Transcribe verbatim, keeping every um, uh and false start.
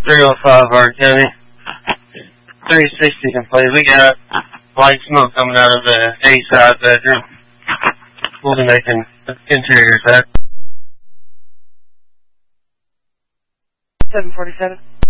three oh five Hart County. three sixty complete. We got white smoke coming out of the A side bedroom. We'll be making interiors that. seven forty-seven.